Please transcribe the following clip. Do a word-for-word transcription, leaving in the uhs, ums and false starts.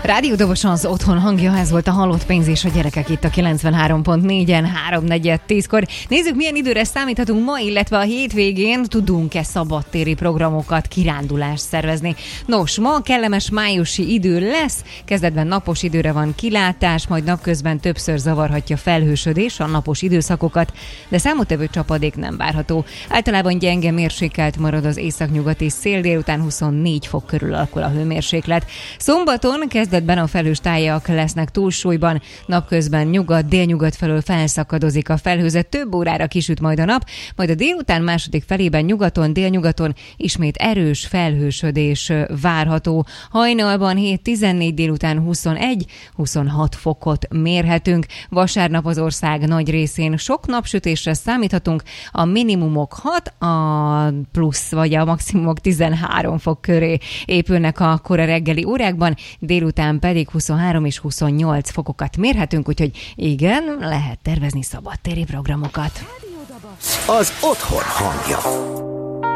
Rádiódobosan az otthon hangja, ez volt a Halott pénz és a gyerekek itt a kilencvenhárom pont négyen, háromnegyed tízkor. Nézzük, milyen időre számíthatunk ma, illetve a hétvégén tudunk-e szabadtéri programokat, kirándulást szervezni. Nos, ma kellemes májusi idő lesz, kezdetben napos időre van kilátás, majd napközben többször zavarhatja felhősödés a napos időszakokat, de számottevő csapadék nem várható. Általában gyenge mérsékelt marad az északnyugati szél, délután huszonnégy fok körül alakul a hőmérséklet. Szombaton kezdetben a felhős tájak lesznek túlsúlyban, napközben nyugat-délnyugat felől felszakadozik a felhőzet, több órára kisüt majd a nap, majd a délután második felében nyugaton, délnyugaton ismét erős felhősödés várható. Hajnalban hét tizennégy, délután huszonegy huszonhat fokot mérhetünk. Vasárnap az ország nagy részén sok napsütésre számíthatunk, a minimumok hat, a plusz vagy a maximumok tizenhárom fok köré épülnek a kora reggeli órákban, délután pedig huszonhárom és huszonnyolc fokokat mérhetünk, úgyhogy igen, lehet tervezni szabadtéri programokat. Az otthon hangja.